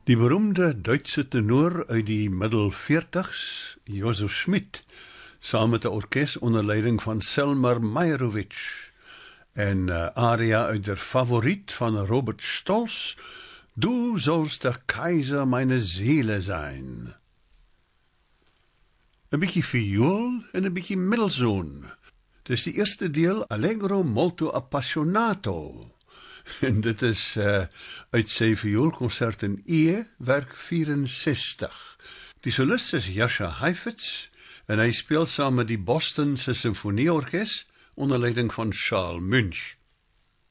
Die beroemde Duitse tenor uit die middel 40s, Josef Schmid, saam met 'n orkes onder leiding van Selmer Meyerowitsch, en aria uit der Favoriet van Robert Stolz, Du sollst der Kaiser meine Seele sein. 'n bietjie viool en 'n bietjie middelzoon. Dis die eerste deel Allegro molto appassionato. En dit is uit sy vioolkonsert in E, werk 64. Die solist is Jascha Heifetz en hy speel saam met die Bostonse Sinfonieorkes onder leiding van Charles Munch.